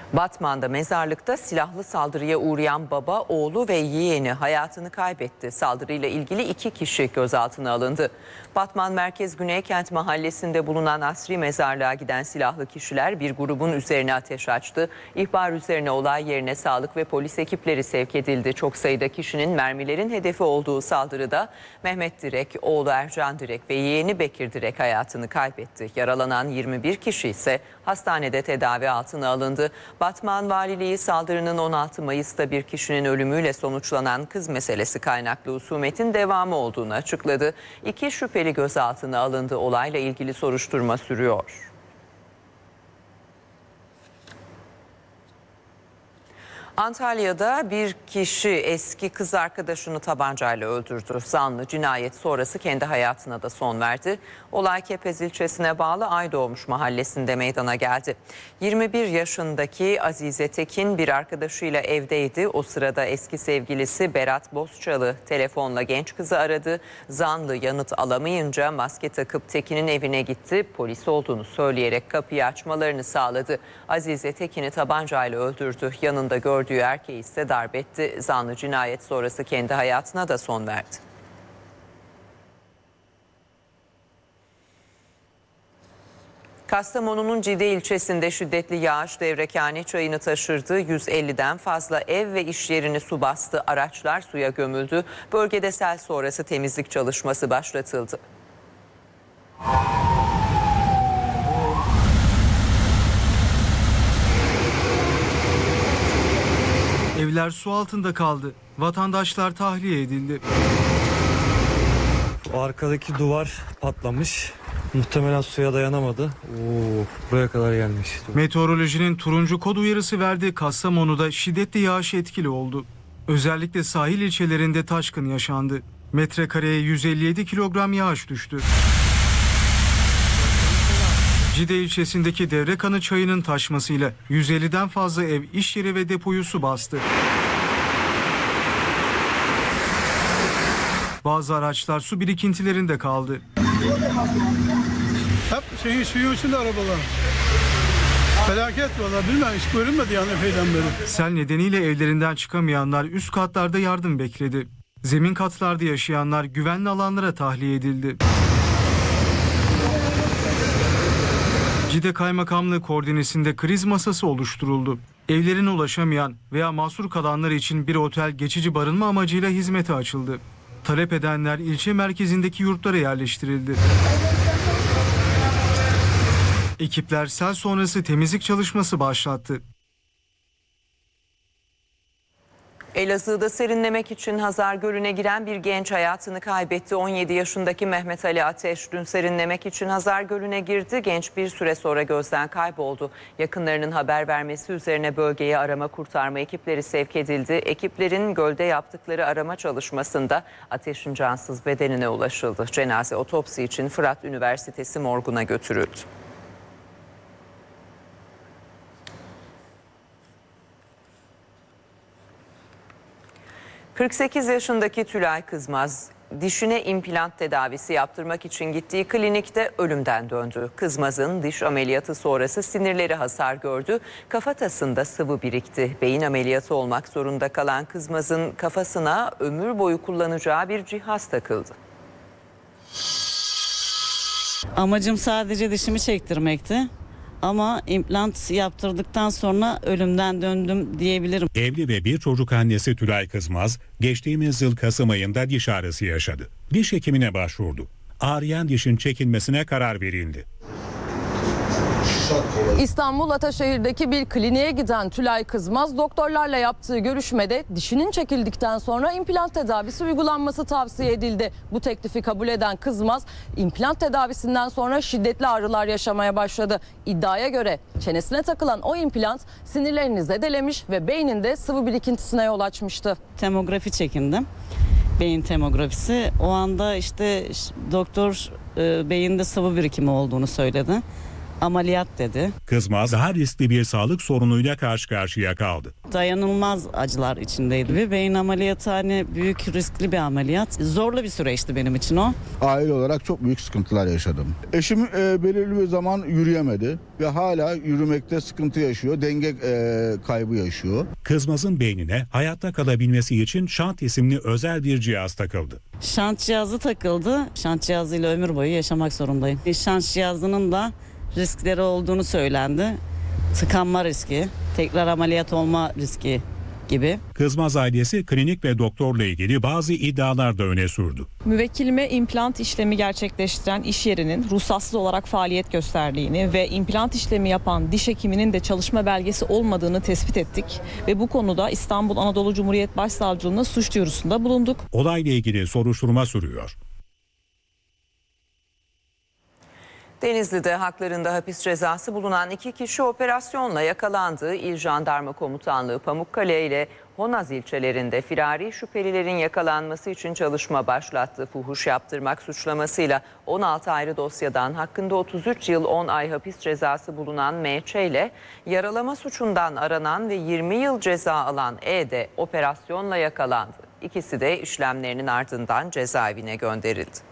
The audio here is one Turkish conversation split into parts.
Batman'da mezarlıkta silahlı saldırıya uğrayan baba, oğlu ve yeğeni hayatını kaybetti. Saldırıyla ilgili 2 kişi gözaltına alındı. Batman Merkez Güneykent Mahallesi'nde bulunan asri mezarlığa giden silahlı kişiler bir grubun üzerine ateş açtı. İhbar üzerine olay yerine sağlık ve polis ekipleri sevk edildi. Çok sayıda kişinin mermilerin hedefi olduğu saldırıda Mehmet Direk, oğlu Ercan Direk ve yeğeni Bekir Direk hayatını kaybetti. Yaralanan 21 kişi ise hastanede tedavi altına alındı. Batman Valiliği saldırının 16 Mayıs'ta bir kişinin ölümüyle sonuçlanan kız meselesi kaynaklı husumetin devamı olduğunu açıkladı. 2 şüpheli gözaltına alındı. Olayla ilgili soruşturma sürüyor. Antalya'da bir kişi eski kız arkadaşını tabancayla öldürdü. Zanlı cinayet sonrası kendi hayatına da son verdi. Olay Kepez ilçesine bağlı Aydoğmuş mahallesinde meydana geldi. 21 yaşındaki Azize Tekin bir arkadaşıyla evdeydi. O sırada eski sevgilisi Berat Bozçalı telefonla genç kızı aradı. Zanlı yanıt alamayınca maske takıp Tekin'in evine gitti. Polis olduğunu söyleyerek kapıyı açmalarını sağladı. Azize Tekin'i tabancayla öldürdü. Yanında gördüğü erkeği ise darp etti. Zanlı cinayet sonrası kendi hayatına da son verdi. Kastamonu'nun Cide ilçesinde şiddetli yağış Devrekani çayını taşırdı. 150'den fazla ev ve iş yerini su bastı. Araçlar suya gömüldü. Bölgede sel sonrası temizlik çalışması başlatıldı. Evler su altında kaldı. Vatandaşlar tahliye edildi. O arkadaki duvar patlamış. Muhtemelen suya dayanamadı. Buraya kadar gelmiş. Meteorolojinin turuncu kod uyarısı verdiği Kastamonu'da şiddetli yağış etkili oldu. Özellikle sahil ilçelerinde taşkın yaşandı. Metrekareye 157 kilogram yağış düştü. Cide ilçesindeki Devrekanı çayının taşmasıyla 150'den fazla ev, iş yeri ve depoyu su bastı. Bazı araçlar su birikintilerinde kaldı. Hep suyun içinde arabalar. Felaket valla, bilmem, hiç görünmedi yani epeyden beri. Sel nedeniyle evlerinden çıkamayanlar üst katlarda yardım bekledi. Zemin katlarda yaşayanlar güvenli alanlara tahliye edildi. Cide Kaymakamlığı koordinesinde kriz masası oluşturuldu. Evlerine ulaşamayan veya mahsur kalanlar için bir otel geçici barınma amacıyla hizmete açıldı. Talep edenler ilçe merkezindeki yurtlara yerleştirildi. Ekipler sel sonrası temizlik çalışması başlattı. Elazığ'da serinlemek için Hazar Gölü'ne giren bir genç hayatını kaybetti. 17 yaşındaki Mehmet Ali Ateş dün serinlemek için Hazar Gölü'ne girdi. Genç bir süre sonra gözden kayboldu. Yakınlarının haber vermesi üzerine bölgeye arama kurtarma ekipleri sevk edildi. Ekiplerin gölde yaptıkları arama çalışmasında Ateş'in cansız bedenine ulaşıldı. Cenaze otopsi için Fırat Üniversitesi morguna götürüldü. ...48 yaşındaki Tülay Kızmaz dişine implant tedavisi yaptırmak için gittiği klinikte ölümden döndü. Kızmaz'ın diş ameliyatı sonrası sinirleri hasar gördü. Kafatasında sıvı birikti. Beyin ameliyatı olmak zorunda kalan Kızmaz'ın kafasına ömür boyu kullanacağı bir cihaz takıldı. Amacım sadece dişimi çektirmekti. Ama implant yaptırdıktan sonra ölümden döndüm diyebilirim. Evli ve bir çocuk annesi Tülay Kızmaz, geçtiğimiz yıl Kasım ayında diş ağrısı yaşadı. Diş hekimine başvurdu. Ağrıyan dişin çekilmesine karar verildi. İstanbul Ataşehir'deki bir kliniğe giden Tülay Kızmaz doktorlarla yaptığı görüşmede dişinin çekildikten sonra implant tedavisi uygulanması tavsiye edildi. Bu teklifi kabul eden Kızmaz implant tedavisinden sonra şiddetli ağrılar yaşamaya başladı. İddiaya göre çenesine takılan o implant sinirlerini zedelemiş ve beyninde sıvı birikintisine yol açmıştı. Tomografi çekindim. Beyin tomografisi. O anda işte doktor beyinde sıvı birikimi olduğunu söyledi. ameliyat dedi. Kızmaz daha riskli bir sağlık sorunuyla karşı karşıya kaldı. Dayanılmaz acılar içindeydi. Bir beyin ameliyatı büyük riskli bir ameliyat. Zorlu bir süreçti benim için o. Aile olarak çok büyük sıkıntılar yaşadım. Eşim belirli bir zaman yürüyemedi ve hala yürümekte sıkıntı yaşıyor. Denge kaybı yaşıyor. Kızmaz'ın beynine hayatta kalabilmesi için şant isimli özel bir cihaz takıldı. Şant cihazı takıldı. Şant cihazıyla ömür boyu yaşamak zorundayım. Şant cihazının da riskleri olduğunu söylendi. Tıkanma riski, tekrar ameliyat olma riski gibi. Kızmaz ailesi klinik ve doktorla ilgili bazı iddialar da öne sürdü. Müvekkilime implant işlemi gerçekleştiren iş yerinin ruhsatsız olarak faaliyet gösterdiğini ve implant işlemi yapan diş hekiminin de çalışma belgesi olmadığını tespit ettik. Ve bu konuda İstanbul Anadolu Cumhuriyet Başsavcılığına suç duyurusunda bulunduk. Olayla ilgili soruşturma sürüyor. Denizli'de haklarında hapis cezası bulunan 2 kişi operasyonla yakalandı. İl Jandarma Komutanlığı Pamukkale ile Honaz ilçelerinde firari şüphelilerin yakalanması için çalışma başlattı. Fuhuş yaptırmak suçlamasıyla 16 ayrı dosyadan hakkında 33 yıl 10 ay hapis cezası bulunan M.Ç. ile yaralama suçundan aranan ve 20 yıl ceza alan E de operasyonla yakalandı. İkisi de işlemlerinin ardından cezaevine gönderildi.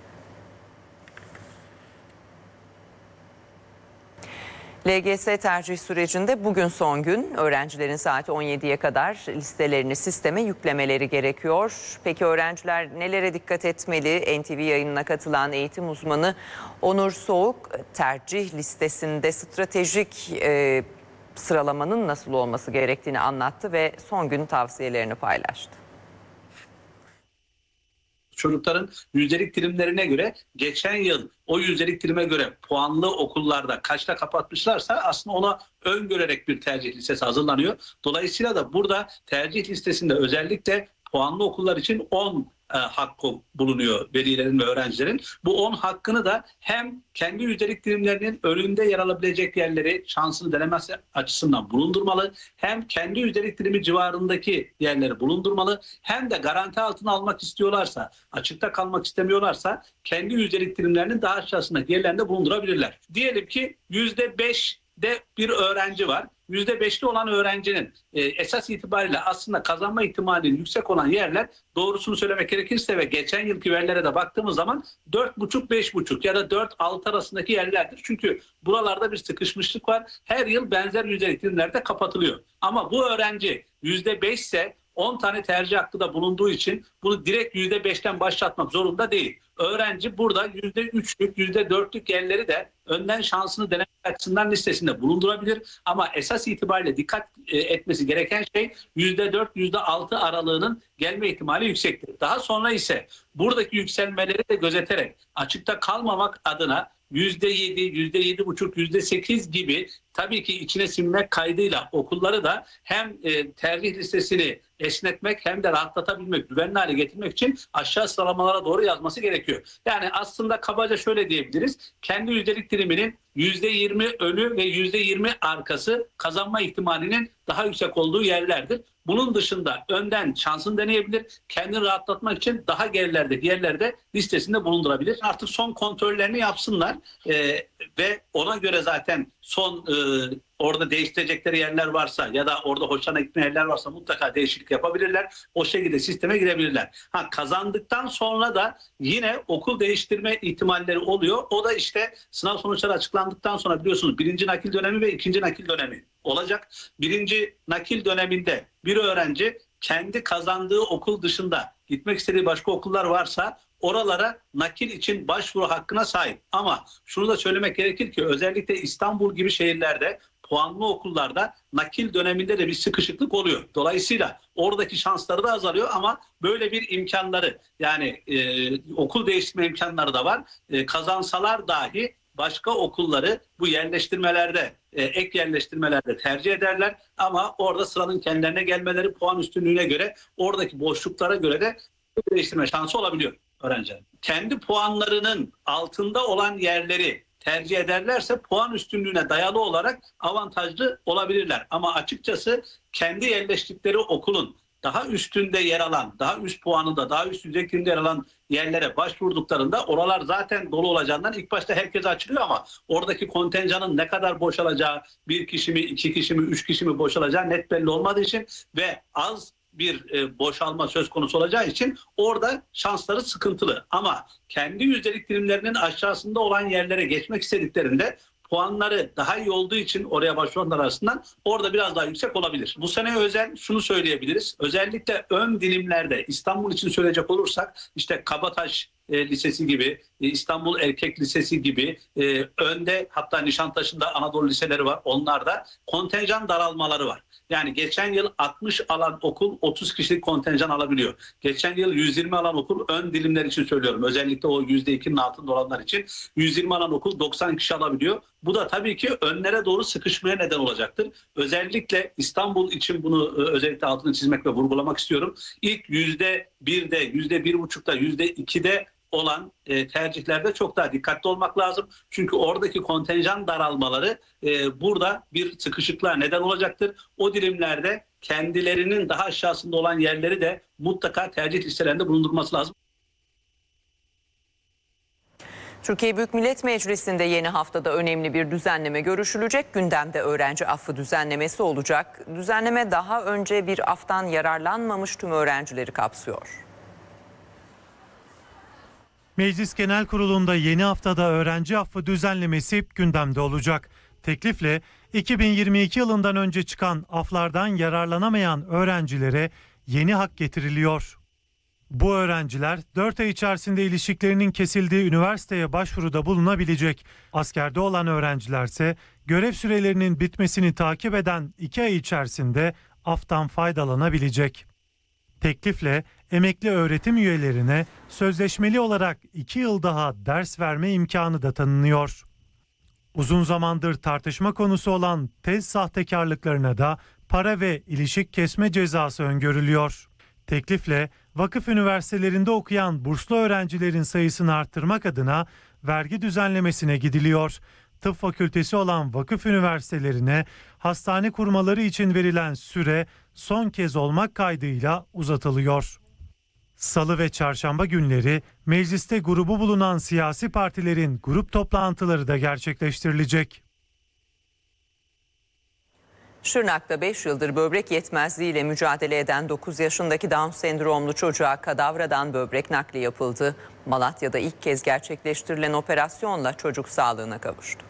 LGS tercih sürecinde bugün son gün. Öğrencilerin saat 17'ye kadar listelerini sisteme yüklemeleri gerekiyor. Peki öğrenciler nelere dikkat etmeli? NTV yayınına katılan eğitim uzmanı Onur Soğuk tercih listesinde stratejik sıralamanın nasıl olması gerektiğini anlattı ve son gün tavsiyelerini paylaştı. Çocukların yüzdelik dilimlerine göre geçen yıl o yüzdelik dilime göre puanlı okullarda kaçta kapatmışlarsa aslında ona öngörerek bir tercih listesi hazırlanıyor. Dolayısıyla da burada tercih listesinde özellikle puanlı okullar için 10 hakkı bulunuyor velilerin ve öğrencilerin. Bu 10 hakkını da hem kendi yüzdelik dilimlerinin önünde yer alabilecek yerleri şansını denemesi açısından bulundurmalı, hem kendi yüzdelik dilimi civarındaki yerleri bulundurmalı, hem de garanti altına almak istiyorlarsa, açıkta kalmak istemiyorlarsa kendi yüzdelik dilimlerinin daha aşağısındaki yerlerinde bulundurabilirler. Diyelim ki %5'de bir öğrenci var. %5'li olan öğrencinin esas itibariyle aslında kazanma ihtimalinin yüksek olan yerler, doğrusunu söylemek gerekirse ve geçen yılki verilere de baktığımız zaman 4,5-5,5 ya da 4-6 arasındaki yerlerdir. Çünkü buralarda bir sıkışmışlık var. Her yıl benzer yüzdelik dilimlerde kapatılıyor. Ama bu öğrenci %5 ise 10 tane tercih hakkı da bulunduğu için bunu direkt %5'ten başlatmak zorunda değil. Öğrenci burada %3'lük, %4'lük yerleri de önden şansını denemek açısından listesinde bulundurabilir. Ama esas itibariyle dikkat etmesi gereken şey %4, %6 aralığının gelme ihtimali yüksektir. Daha sonra ise buradaki yükselmeleri de gözeterek açıkta kalmamak adına %7, %7,5, %8 gibi tabii ki içine sinmek kaydıyla okulları da hem tercih listesini esnetmek hem de rahatlatabilmek, güvenli hale getirmek için aşağı sıralamalara doğru yazması gerekiyor. Yani aslında kabaca şöyle diyebiliriz. Kendi yüzdelik diliminin %20 önü ve %20 arkası kazanma ihtimalinin daha yüksek olduğu yerlerdir. Bunun dışında önden şansını deneyebilir. Kendini rahatlatmak için daha gerilerdeki yerlerde listesinde bulundurabilir. Artık son kontrollerini yapsınlar ve ona göre zaten son orada değiştirecekleri yerler varsa ya da orada hoşlarına gitmeyen yerler varsa mutlaka değişiklik yapabilirler. O şekilde sisteme girebilirler. Kazandıktan sonra da yine okul değiştirme ihtimalleri oluyor. O da işte sınav sonuçları açıklandıktan sonra biliyorsunuz 1. nakil dönemi ve 2. nakil dönemi olacak. 1. nakil döneminde bir öğrenci kendi kazandığı okul dışında gitmek istediği başka okullar varsa oralara nakil için başvuru hakkına sahip. Ama şunu da söylemek gerekir ki özellikle İstanbul gibi şehirlerde puanlı okullarda nakil döneminde de bir sıkışıklık oluyor. Dolayısıyla oradaki şansları da azalıyor ama böyle bir imkanları yani okul değiştirme imkanları da var. Kazansalar dahi başka okulları bu yerleştirmelerde, ek yerleştirmelerde tercih ederler. Ama orada sıranın kendilerine gelmeleri puan üstünlüğüne göre oradaki boşluklara göre de değiştirme şansı olabiliyor öğrencilerin. Kendi puanlarının altında olan yerleri tercih ederlerse puan üstünlüğüne dayalı olarak avantajlı olabilirler. Ama açıkçası kendi yerleştikleri okulun daha üstünde yer alan, daha üst puanında, daha üst düzeyinde yer alan yerlere başvurduklarında oralar zaten dolu olacağından ilk başta herkese açılıyor ama oradaki kontenjanın ne kadar boşalacağı, 1 kişi mi, 2 kişi mi, 3 kişi mi boşalacağı net belli olmadığı için ve az bir boşalma söz konusu olacağı için orada şansları sıkıntılı. Ama kendi yüzdelik dilimlerinin aşağısında olan yerlere geçmek istediklerinde puanları daha iyi olduğu için oraya başvuranlar arasından orada biraz daha yüksek olabilir. Bu sene özel şunu söyleyebiliriz. Özellikle ön dilimlerde İstanbul için söyleyecek olursak işte Kabataş Lisesi gibi, İstanbul Erkek Lisesi gibi önde, hatta Nişantaşı'nda Anadolu liseleri var. Onlarda kontenjan daralmaları var. Yani geçen yıl 60 alan okul 30 kişilik kontenjan alabiliyor. Geçen yıl 120 alan okul, ön dilimler için söylüyorum, özellikle o %2'nin altında olanlar için 120 alan okul 90 kişi alabiliyor. Bu da tabii ki önlere doğru sıkışmaya neden olacaktır. Özellikle İstanbul için bunu özellikle altını çizmek ve vurgulamak istiyorum. İlk %1'de, %1,5'da, %2'de olan tercihlerde çok daha dikkatli olmak lazım. Çünkü oradaki kontenjan daralmaları burada bir sıkışıklığa neden olacaktır. O dilimlerde kendilerinin daha aşağısında olan yerleri de mutlaka tercih listelerinde bulundurması lazım. Türkiye Büyük Millet Meclisi'nde yeni haftada önemli bir düzenleme görüşülecek. Gündemde öğrenci affı düzenlemesi olacak. Düzenleme daha önce bir aftan yararlanmamış tüm öğrencileri kapsıyor. Meclis Genel Kurulu'nda yeni haftada öğrenci affı düzenlemesi gündemde olacak. Teklifle 2022 yılından önce çıkan aflardan yararlanamayan öğrencilere yeni hak getiriliyor. Bu öğrenciler 4 ay içerisinde ilişkilerinin kesildiği üniversiteye başvuruda bulunabilecek. Askerde olan öğrencilerse görev sürelerinin bitmesini takip eden 2 ay içerisinde aftan faydalanabilecek. Teklifle emekli öğretim üyelerine sözleşmeli olarak 2 yıl daha ders verme imkanı da tanınıyor. Uzun zamandır tartışma konusu olan tez sahtekarlıklarına da para ve ilişik kesme cezası öngörülüyor. Teklifle vakıf üniversitelerinde okuyan burslu öğrencilerin sayısını arttırmak adına vergi düzenlemesine gidiliyor. Tıp fakültesi olan vakıf üniversitelerine hastane kurmaları için verilen süre son kez olmak kaydıyla uzatılıyor. Salı ve çarşamba günleri mecliste grubu bulunan siyasi partilerin grup toplantıları da gerçekleştirilecek. Şırnak'ta 5 yıldır böbrek yetmezliğiyle mücadele eden 9 yaşındaki Down sendromlu çocuğa kadavradan böbrek nakli yapıldı. Malatya'da ilk kez gerçekleştirilen operasyonla çocuk sağlığına kavuştu.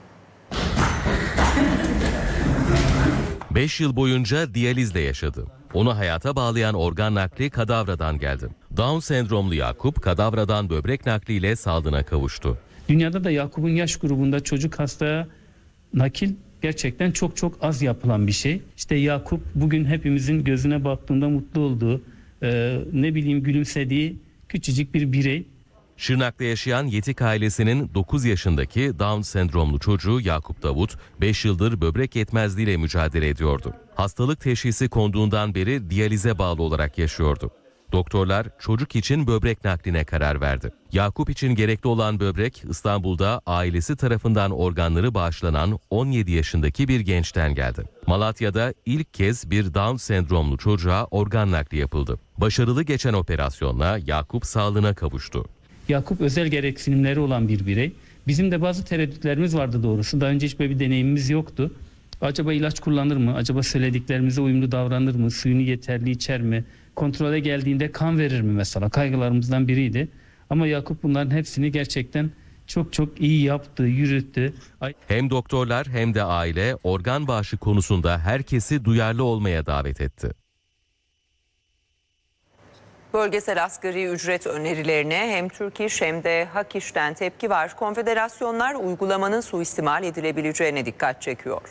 5 yıl boyunca diyalizle yaşadı. Onu hayata bağlayan organ nakli kadavradan geldi. Down sendromlu Yakup kadavradan böbrek nakliyle sağlığına kavuştu. Dünyada da Yakup'un yaş grubunda çocuk hastaya nakil gerçekten çok az yapılan bir şey. İşte Yakup bugün hepimizin gözüne baktığında mutlu olduğu, gülümsediği küçücük bir birey. Şırnak'ta yaşayan Yetik ailesinin 9 yaşındaki Down sendromlu çocuğu Yakup Davut 5 yıldır böbrek yetmezliğiyle mücadele ediyordu. Hastalık teşhisi konduğundan beri diyalize bağlı olarak yaşıyordu. Doktorlar çocuk için böbrek nakline karar verdi. Yakup için gerekli olan böbrek İstanbul'da ailesi tarafından organları bağışlanan 17 yaşındaki bir gençten geldi. Malatya'da ilk kez bir Down sendromlu çocuğa organ nakli yapıldı. Başarılı geçen operasyonla Yakup sağlığına kavuştu. Yakup özel gereksinimleri olan bir birey. Bizim de bazı tereddütlerimiz vardı doğrusu. Daha önce hiç böyle bir deneyimimiz yoktu. Acaba ilaç kullanır mı? Acaba söylediklerimize uyumlu davranır mı? Suyunu yeterli içer mi? Kontrole geldiğinde kan verir mi mesela? Kaygılarımızdan biriydi. Ama Yakup bunların hepsini gerçekten çok iyi yaptı, yürüttü. Hem doktorlar hem de aile organ bağışı konusunda herkesi duyarlı olmaya davet etti. Bölgesel asgari ücret önerilerine hem Türk İş hem de Hak İş'ten tepki var. Konfederasyonlar uygulamanın suistimal edilebileceğine dikkat çekiyor.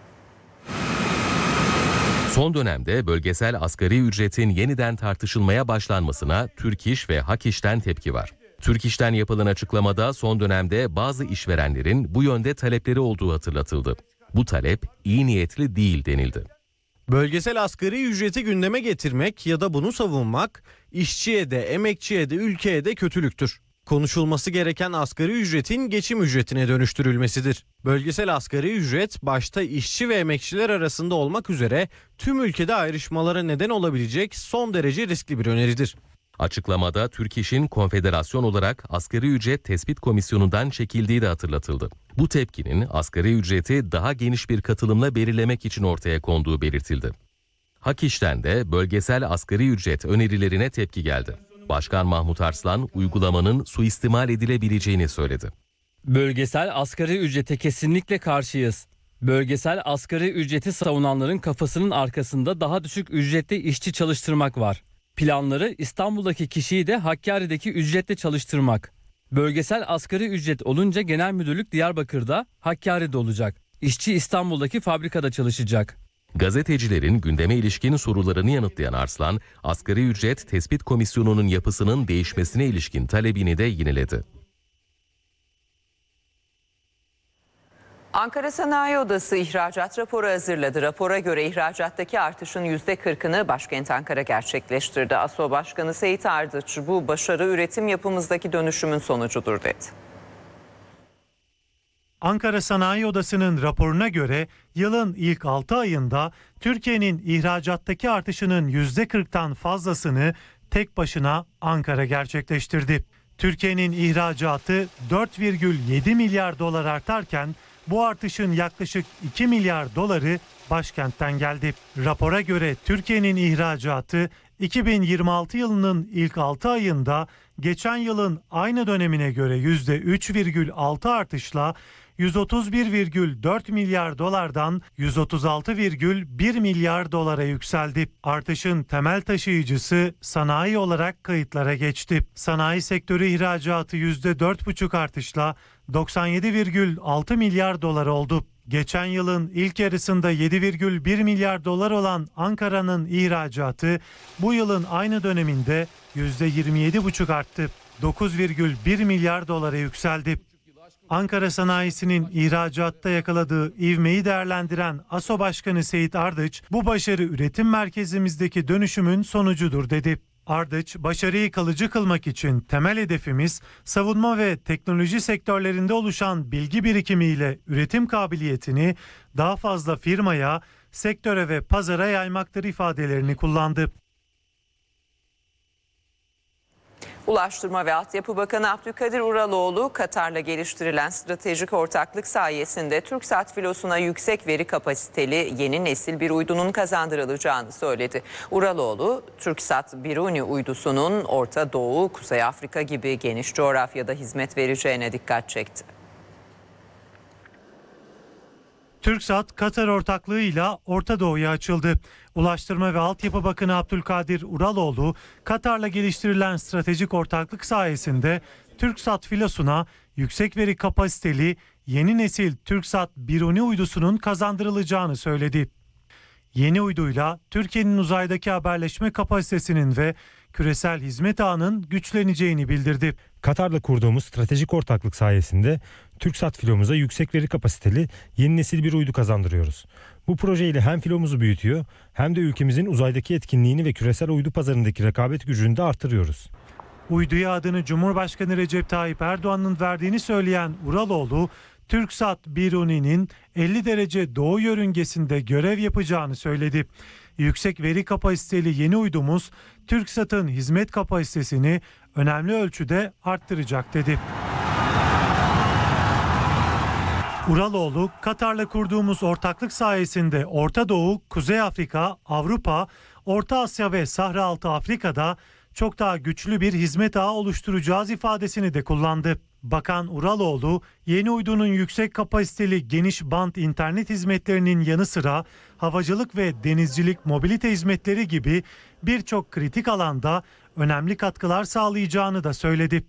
Son dönemde bölgesel asgari ücretin yeniden tartışılmaya başlanmasına Türk İş ve Hak İş'ten tepki var. Türk İş'ten yapılan açıklamada son dönemde bazı işverenlerin bu yönde talepleri olduğu hatırlatıldı. Bu talep iyi niyetli değil denildi. Bölgesel asgari ücreti gündeme getirmek ya da bunu savunmak işçiye de emekçiye de ülkeye de kötülüktür. konuşulması gereken asgari ücretin geçim ücretine dönüştürülmesidir. Bölgesel asgari ücret başta işçi ve emekçiler arasında olmak üzere tüm ülkede ayrışmalara neden olabilecek son derece riskli bir öneridir. Açıklamada Türk İş'in konfederasyon olarak asgari ücret tespit komisyonundan çekildiği de hatırlatıldı. Bu tepkinin asgari ücreti daha geniş bir katılımla belirlemek için ortaya konduğu belirtildi. Hak İş'ten de bölgesel asgari ücret önerilerine tepki geldi. Başkan Mahmut Arslan uygulamanın suistimal edilebileceğini söyledi. Bölgesel asgari ücrete kesinlikle karşıyız. Bölgesel asgari ücreti savunanların kafasının arkasında daha düşük ücretli işçi çalıştırmak var. Planları İstanbul'daki kişiyi de Hakkari'deki ücretle çalıştırmak. Bölgesel asgari ücret olunca genel müdürlük Diyarbakır'da, Hakkari'de olacak. İşçi İstanbul'daki fabrikada çalışacak. Gazetecilerin gündeme ilişkin sorularını yanıtlayan Arslan, asgari ücret tespit komisyonunun yapısının değişmesine ilişkin talebini de yineledi. Ankara Sanayi Odası ihracat raporu hazırladı. Rapora göre ihracattaki artışın %40'ını başkent Ankara gerçekleştirdi. ASO Başkanı Seyit Ardıç, bu başarı üretim yapımızdaki dönüşümün sonucudur dedi. Ankara Sanayi Odası'nın raporuna göre yılın ilk 6 ayında Türkiye'nin ihracattaki artışının %40'tan fazlasını tek başına Ankara gerçekleştirdi. Türkiye'nin ihracatı 4,7 milyar dolar artarken bu artışın yaklaşık 2 milyar doları başkentten geldi. Rapora göre Türkiye'nin ihracatı 2026 yılının ilk 6 ayında geçen yılın aynı dönemine göre %3,6 artışla 131,4 milyar dolardan 136,1 milyar dolara yükseldi. Artışın temel taşıyıcısı sanayi olarak kayıtlara geçti. Sanayi sektörü ihracatı %4,5 artışla 97,6 milyar dolar oldu. Geçen yılın ilk yarısında 7,1 milyar dolar olan Ankara'nın ihracatı bu yılın aynı döneminde %27,5 arttı. 9,1 milyar dolara yükseldi. Ankara sanayisinin ihracatta yakaladığı ivmeyi değerlendiren ASO Başkanı Seyit Ardıç, bu başarı üretim merkezimizdeki dönüşümün sonucudur dedi. Ardıç, başarıyı kalıcı kılmak için temel hedefimiz savunma ve teknoloji sektörlerinde oluşan bilgi birikimiyle üretim kabiliyetini daha fazla firmaya, sektöre ve pazara yaymaktır ifadelerini kullandı. Ulaştırma ve Altyapı Bakanı Abdülkadir Uraloğlu, Katar'la geliştirilen stratejik ortaklık sayesinde TürkSat filosuna yüksek veri kapasiteli yeni nesil bir uydunun kazandırılacağını söyledi. Uraloğlu, TürkSat Biruni uydusunun Orta Doğu, Kuzey Afrika gibi geniş coğrafyada hizmet vereceğine dikkat çekti. TürkSat, Katar ortaklığıyla Orta Doğu'ya açıldı. Ulaştırma ve Altyapı Bakanı Abdülkadir Uraloğlu, Katar'la geliştirilen stratejik ortaklık sayesinde TürkSat filosuna yüksek veri kapasiteli yeni nesil TürkSat Biruni uydusunun kazandırılacağını söyledi. Yeni uyduyla Türkiye'nin uzaydaki haberleşme kapasitesinin ve küresel hizmet ağının güçleneceğini bildirdi. Katar'la kurduğumuz stratejik ortaklık sayesinde TürkSat filomuza yüksek veri kapasiteli yeni nesil bir uydu kazandırıyoruz. Bu projeyle hem filomuzu büyütüyor hem de ülkemizin uzaydaki etkinliğini ve küresel uydu pazarındaki rekabet gücünü de artırıyoruz. Uyduya adını Cumhurbaşkanı Recep Tayyip Erdoğan'ın verdiğini söyleyen Uraloğlu, TürkSat Biruni'nin 50 derece doğu yörüngesinde görev yapacağını söyledi. Yüksek veri kapasiteli yeni uydumuz TürkSat'ın hizmet kapasitesini önemli ölçüde arttıracak dedi. Uraloğlu, Katar'la kurduğumuz ortaklık sayesinde Orta Doğu, Kuzey Afrika, Avrupa, Orta Asya ve Sahra-Altı Afrika'da çok daha güçlü bir hizmet ağı oluşturacağız ifadesini de kullandı. Bakan Uraloğlu, yeni uydunun yüksek kapasiteli geniş bant internet hizmetlerinin yanı sıra havacılık ve denizcilik mobilite hizmetleri gibi birçok kritik alanda önemli katkılar sağlayacağını da söyledi.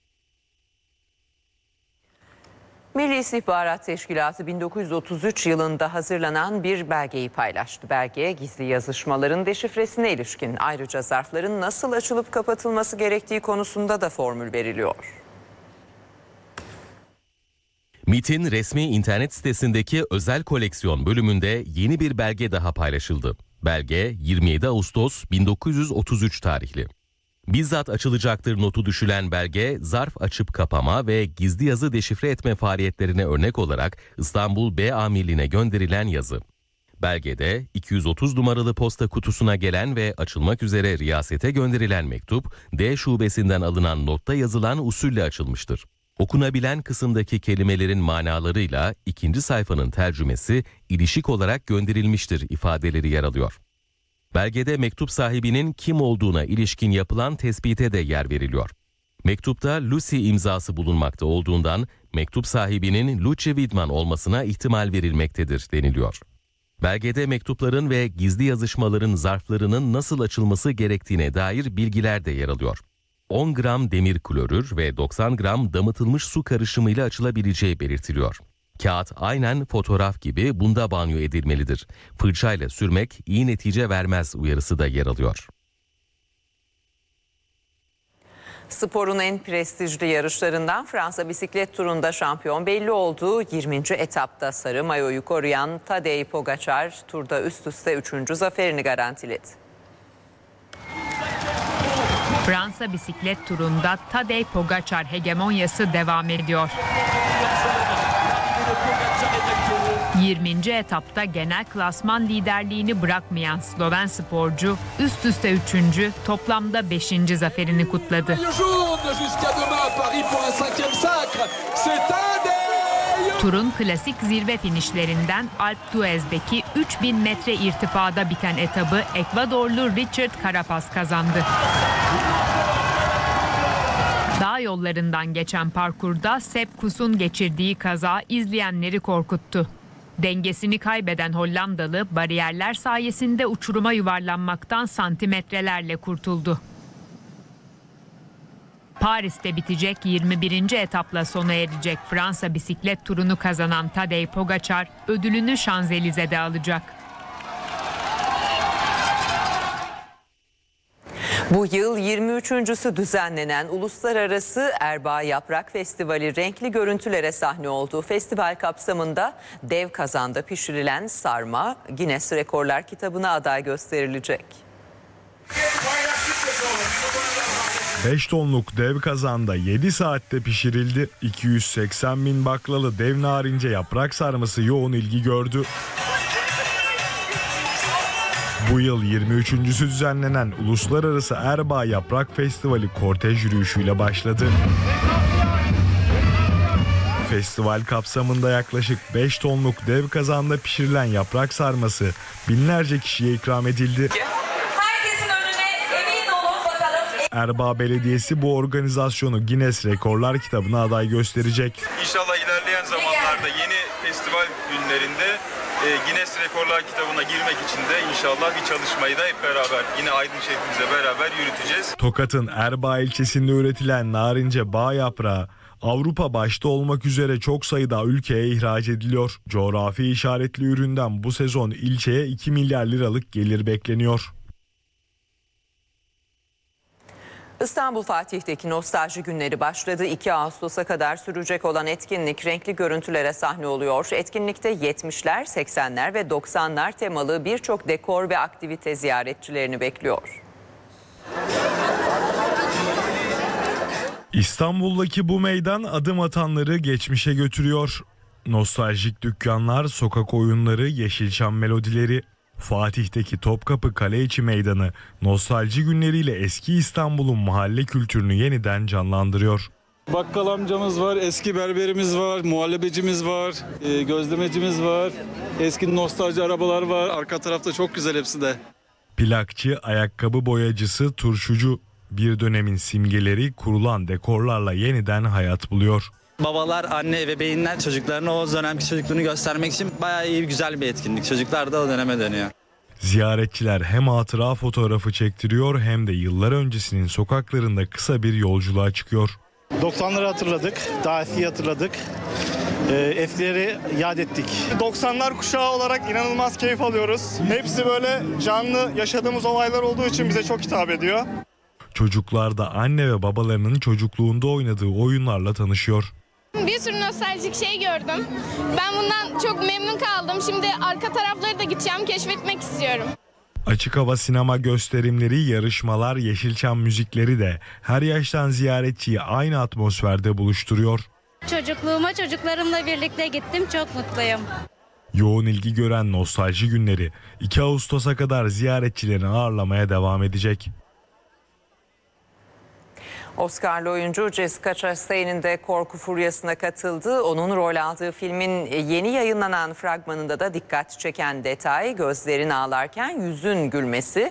Milli İstihbarat Teşkilatı 1933 yılında hazırlanan bir belgeyi paylaştı. Belge, gizli yazışmaların deşifresine ilişkin, ayrıca zarfların nasıl açılıp kapatılması gerektiği konusunda da formül veriliyor. MİT'in resmi internet sitesindeki özel koleksiyon bölümünde yeni bir belge daha paylaşıldı. Belge 27 Ağustos 1933 tarihli. Bizzat açılacaktır notu düşülen belge, zarf açıp kapama ve gizli yazı deşifre etme faaliyetlerine örnek olarak İstanbul B Amirliğine gönderilen yazı. Belgede 230 numaralı posta kutusuna gelen ve açılmak üzere riyasete gönderilen mektup, D şubesinden alınan notta yazılan usulle açılmıştır. Okunabilen kısımdaki kelimelerin manalarıyla ikinci sayfanın tercümesi ilişik olarak gönderilmiştir ifadeleri yer alıyor. Belgede mektup sahibinin kim olduğuna ilişkin yapılan tespite de yer veriliyor. Mektupta Lucy imzası bulunmakta olduğundan mektup sahibinin Lucy Widman olmasına ihtimal verilmektedir deniliyor. Belgede mektupların ve gizli yazışmaların zarflarının nasıl açılması gerektiğine dair bilgiler de yer alıyor. 10 gram demir klorür ve 90 gram damıtılmış su karışımıyla açılabileceği belirtiliyor. Kağıt aynen fotoğraf gibi bunda banyo edilmelidir. Fırçayla sürmek iyi netice vermez uyarısı da yer alıyor. Sporun en prestijli yarışlarından Fransa bisiklet turunda şampiyon belli oldu. 20. etapta sarı mayoyu koruyan Tadej Pogačar turda üst üste 3. zaferini garantiledi. Fransa bisiklet turunda Tadej Pogačar hegemonyası devam ediyor. 20. etapta genel klasman liderliğini bırakmayan Sloven sporcu üst üste 3. toplamda 5. zaferini kutladı. Turun klasik zirve finişlerinden Alpe d'Huez'deki 3000 metre irtifada biten etabı Ekvadorlu Richard Carapaz kazandı. Dağ yollarından geçen parkurda Sepp Kuss'un geçirdiği kaza izleyenleri korkuttu. Dengesini kaybeden Hollandalı bariyerler sayesinde uçuruma yuvarlanmaktan santimetrelerle kurtuldu. Paris'te bitecek 21. etapla sona erecek Fransa bisiklet turunu kazanan Tadej Pogačar ödülünü Şanzelize'de alacak. Bu yıl 23.'sü düzenlenen Uluslararası Erbaa Yaprak Festivali renkli görüntülere sahne oldu. Festival kapsamında dev kazanda pişirilen sarma Guinness Rekorlar kitabına aday gösterilecek. 5 tonluk dev kazanda 7 saatte pişirildi. 280 bin baklalı dev narince yaprak sarması yoğun ilgi gördü. Bu yıl 23.'sü düzenlenen Uluslararası Erbaa Yaprak Festivali kortej yürüyüşüyle başladı. Festival kapsamında yaklaşık 5 tonluk dev kazanda pişirilen yaprak sarması binlerce kişiye ikram edildi. Erbaa Belediyesi bu organizasyonu Guinness Rekorlar kitabına aday gösterecek. İnşallah ilerleyen zamanlarda yeni festival günlerinde Guinness Rekorlar kitabına girmek için de inşallah bir çalışmayı da hep beraber yine Aydın şehrimizle beraber yürüteceğiz. Tokat'ın Erbaa ilçesinde üretilen narince bağ yaprağı Avrupa başta olmak üzere çok sayıda ülkeye ihraç ediliyor. Coğrafi işaretli üründen bu sezon ilçeye 2 milyar liralık gelir bekleniyor. İstanbul Fatih'teki nostalji günleri başladı. 2 Ağustos'a kadar sürecek olan etkinlik renkli görüntülere sahne oluyor. Etkinlikte 70'ler, 80'ler ve 90'lar temalı birçok dekor ve aktivite ziyaretçilerini bekliyor. İstanbul'daki bu meydan adım atanları geçmişe götürüyor. Nostaljik dükkanlar, sokak oyunları, Yeşilçam melodileri. Fatih'teki Topkapı Kaleiçi Meydanı nostalji günleriyle eski İstanbul'un mahalle kültürünü yeniden canlandırıyor. Bakkal amcamız var, eski berberimiz var, muhallebecimiz var, gözlemecimiz var, eski nostalji arabalar var. Arka tarafta çok güzel hepsi de. Plakçı, ayakkabı boyacısı, turşucu bir dönemin simgeleri kurulan dekorlarla yeniden hayat buluyor. Babalar, anne, ebeveynler çocuklarına o dönemki çocukluğunu göstermek için bayağı iyi, güzel bir etkinlik. Çocuklar da o döneme dönüyor. Ziyaretçiler hem hatıra fotoğrafı çektiriyor hem de yıllar öncesinin sokaklarında kısa bir yolculuğa çıkıyor. 90'ları hatırladık, daha eskiyi hatırladık. Eskileri yad ettik. 90'lar kuşağı olarak inanılmaz keyif alıyoruz. Hepsi böyle canlı yaşadığımız olaylar olduğu için bize çok hitap ediyor. Çocuklar da anne ve babalarının çocukluğunda oynadığı oyunlarla tanışıyor. Bir sürü nostaljik şey gördüm. Ben bundan çok memnun kaldım. Şimdi arka tarafları da gideceğim, keşfetmek istiyorum. Açık hava sinema gösterimleri, yarışmalar, Yeşilçam müzikleri de her yaştan ziyaretçiyi aynı atmosferde buluşturuyor. Çocukluğuma çocuklarımla birlikte gittim. Çok mutluyum. Yoğun ilgi gören nostalji günleri 2 Ağustos'a kadar ziyaretçilerini ağırlamaya devam edecek. Oscar'lı oyuncu Jessica Chastain'in de korku furyasına katıldı. Onun rol aldığı filmin yeni yayınlanan fragmanında da dikkat çeken detay gözlerin ağlarken yüzün gülmesi.